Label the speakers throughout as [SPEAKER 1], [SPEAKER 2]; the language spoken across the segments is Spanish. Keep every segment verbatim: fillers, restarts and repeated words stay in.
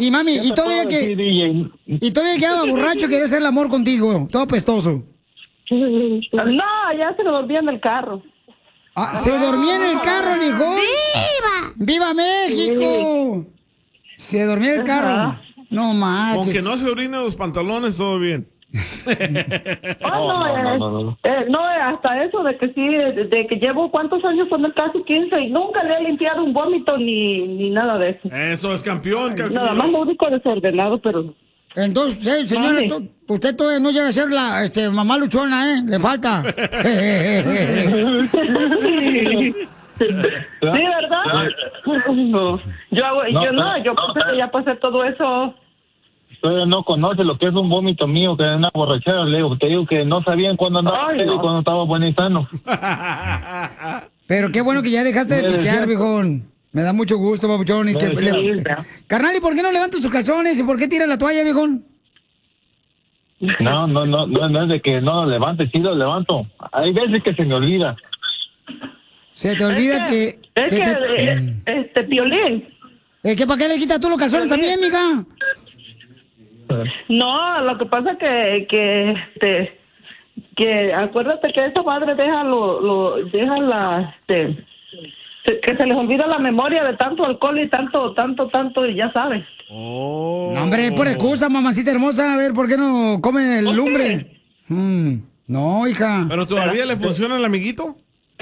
[SPEAKER 1] Y mami, y todavía que... Y todavía quedaba borracho, quería hacer el amor contigo, todo pestoso.
[SPEAKER 2] No, ya se lo dormía en el carro.
[SPEAKER 1] Ah, ¿se dormía en el carro, hijo?
[SPEAKER 3] ¡Viva!
[SPEAKER 1] ¡Viva México! Se dormía en el carro. No manches.
[SPEAKER 4] Aunque no se orine los pantalones, todo bien.
[SPEAKER 2] Oh, no, no, no, no, no. Eh, no, hasta eso de que sí, de, de que llevo cuántos años con el caso, quince, y nunca le he limpiado un vómito ni, ni nada de eso.
[SPEAKER 4] Eso es campeón, casi.
[SPEAKER 2] Nada más lo único desordenado, pero...
[SPEAKER 1] Entonces, eh, señora,
[SPEAKER 2] Vale.
[SPEAKER 1] to- usted todavía no llega a ser la este, mamá luchona, ¿eh? Le falta.
[SPEAKER 2] Sí, ¿verdad? No. Yo, hago,
[SPEAKER 5] No,
[SPEAKER 2] yo no,
[SPEAKER 5] no,
[SPEAKER 2] yo
[SPEAKER 5] no,
[SPEAKER 2] pensé que ya pasé todo eso.
[SPEAKER 5] Todavía no conoce lo que es un vómito mío, que es una borrachera, le digo, te digo que no sabían cuándo andaba
[SPEAKER 2] Ay,
[SPEAKER 5] pedo y
[SPEAKER 2] no.
[SPEAKER 5] cuándo estaba bueno y sano.
[SPEAKER 1] Pero qué bueno que ya dejaste de
[SPEAKER 5] Me
[SPEAKER 1] pistear,
[SPEAKER 5] decía-
[SPEAKER 1] viejón. Me da mucho gusto, papuchón. Y
[SPEAKER 5] Me
[SPEAKER 1] que,
[SPEAKER 5] decía-
[SPEAKER 1] le- Carnal, ¿y por qué no levantas tus calzones? ¿Y por qué tiras la toalla, viejón?
[SPEAKER 5] No, no, no, no, no es de que no lo levante, sí lo levanto. Hay veces que se me olvida.
[SPEAKER 1] Se te olvida que...
[SPEAKER 2] Es que,
[SPEAKER 1] te-
[SPEAKER 2] eh, este, Piolín.
[SPEAKER 1] ¿Eh, ¿qué, ¿Para qué le quitas tú los calzones también, mija?
[SPEAKER 2] No, lo que pasa que, que, este, que acuérdate que esa madre deja lo, lo, deja la, este, se- que se les olvida la memoria de tanto alcohol y tanto, tanto, tanto, y ya sabes.
[SPEAKER 4] Oh.
[SPEAKER 1] No, hombre, por excusa, mamacita hermosa. A ver, ¿por qué no come el lumbre? Mm, no, hija.
[SPEAKER 4] ¿Pero todavía le funciona el amiguito?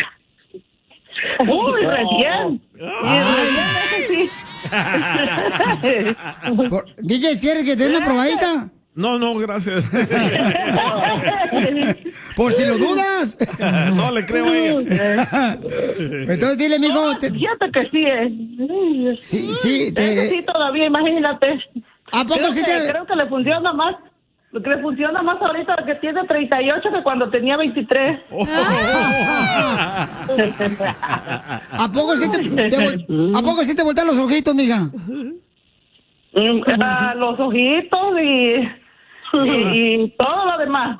[SPEAKER 2] Uy, recién. Y recién, eso sí.
[SPEAKER 1] Por- D J, ¿quieres que te dé una probadita?
[SPEAKER 4] No, no, gracias.
[SPEAKER 1] Por si lo dudas.
[SPEAKER 4] No le creo a ella.
[SPEAKER 1] Entonces dile, mijo. te-
[SPEAKER 2] Fíjate que sí, eh.
[SPEAKER 1] Sí, sí. te-
[SPEAKER 2] Ese sí todavía, imagínate.
[SPEAKER 1] ¿A poco
[SPEAKER 2] creo
[SPEAKER 1] sí
[SPEAKER 2] que,
[SPEAKER 1] te-
[SPEAKER 2] creo que le funciona más. Lo que le funciona más ahorita que tiene treinta y ocho que cuando tenía veintitrés.
[SPEAKER 1] ¿A poco sí te, te vol- ¿A poco sí te voltean los ojitos, mija?
[SPEAKER 2] Mm, ah, los ojitos y, y, y todo lo demás.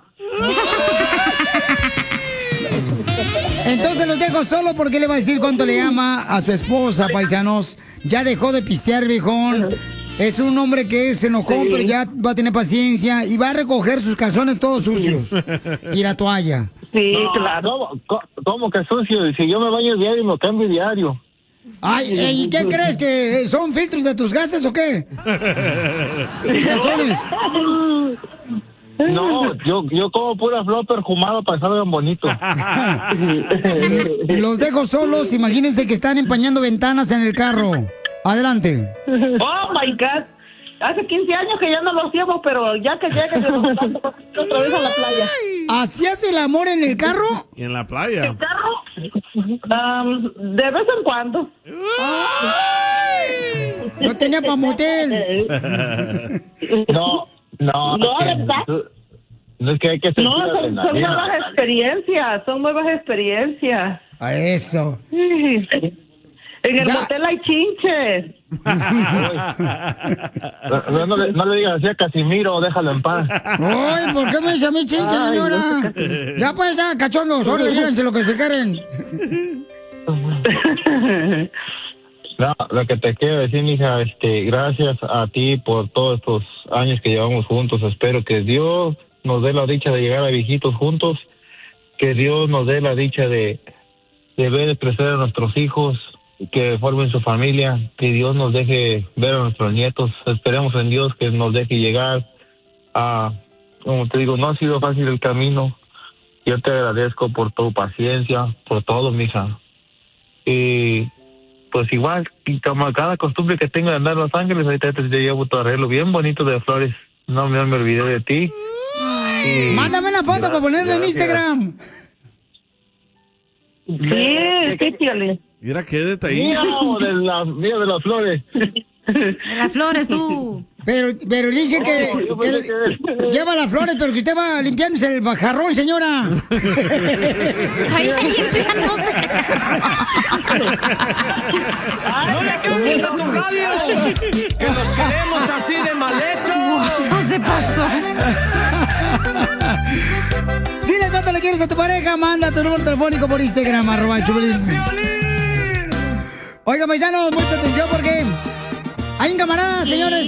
[SPEAKER 1] Entonces los dejo solo porque le va a decir cuánto le ama a su esposa, paisanos. Ya dejó de pistear, viejón. Es un hombre que se enojó,
[SPEAKER 2] Sí.
[SPEAKER 1] pero ya va a tener paciencia y va a recoger sus calzones todos sucios. Y la toalla.
[SPEAKER 2] Sí,
[SPEAKER 5] No,
[SPEAKER 2] claro.
[SPEAKER 5] ¿Cómo, cómo, cómo que sucio? Si yo me baño diario y me cambio diario.
[SPEAKER 1] Ay, eh, ¿y qué crees? ¿Que son filtros de tus gases o qué? Tus calzones.
[SPEAKER 5] No, yo, yo como pura flor perfumada para que salgan bonitos.
[SPEAKER 1] Los dejo solos. Imagínense que están empañando ventanas en el carro. Adelante.
[SPEAKER 2] Oh my God. Hace quince años que ya no lo hacíamos, pero ya que llegue de los tantos, otra vez a la playa.
[SPEAKER 1] ¿Hacías el amor en el carro?
[SPEAKER 4] Y en la playa.
[SPEAKER 2] Um, de vez en cuando.
[SPEAKER 1] No tenía pa' motel.
[SPEAKER 5] No, no.
[SPEAKER 2] No,
[SPEAKER 5] es que-
[SPEAKER 2] ¿verdad?
[SPEAKER 5] No es que hay que sentir
[SPEAKER 2] No, son, son
[SPEAKER 5] adrenalina.
[SPEAKER 2] nuevas experiencias, son nuevas experiencias.
[SPEAKER 1] A eso.
[SPEAKER 2] Sí. En el
[SPEAKER 1] Ya.
[SPEAKER 2] motel hay chinches.
[SPEAKER 5] No, no, no le, no le digas así a Casimiro, déjalo en paz.
[SPEAKER 1] Ay, ¿por qué me dice a mí chinche,
[SPEAKER 2] Ay,
[SPEAKER 1] señora? Ya pues, ya, cachondos, ahora llévense lo que se quieren.
[SPEAKER 5] No, lo que te quiero decir, mija, este, gracias a ti por todos estos años que llevamos juntos. Espero que Dios nos dé la dicha de llegar a viejitos juntos, que Dios nos dé la dicha de, de ver crecer a nuestros hijos, que formen su familia, que Dios nos deje ver a nuestros nietos. Esperemos en Dios que nos deje llegar a, como te digo, no ha sido fácil el camino. Yo te agradezco por tu paciencia, por todo, mija. Y pues igual, y como cada costumbre que tengo de andar en Los Ángeles, ahorita te llevo tu arreglo bien bonito de flores. No me, me olvidé de ti. Y-
[SPEAKER 1] Mándame una foto para ponerla en
[SPEAKER 5] gracias.
[SPEAKER 1] Instagram.
[SPEAKER 2] Sí, sí, Piolín.
[SPEAKER 4] Mira qué detalle.
[SPEAKER 5] Mira, de la, mira de las flores.
[SPEAKER 3] Las flores, tú.
[SPEAKER 1] Pero, pero dice que,
[SPEAKER 5] Oh, yo
[SPEAKER 1] que
[SPEAKER 5] pensé que-
[SPEAKER 1] lleva las flores, pero que usted va limpiándose el bajarrón, señora.
[SPEAKER 3] Ahí limpiándose.
[SPEAKER 6] ¡No le cambies a tu radio! ¡Que nos queremos así de mal hecho!
[SPEAKER 3] No se pasó.
[SPEAKER 1] Dile cuánto le quieres a tu pareja, manda tu número telefónico por Instagram, arroba el Chupolín. Oiga, paisanos, mucha atención porque hay un camarada, señores.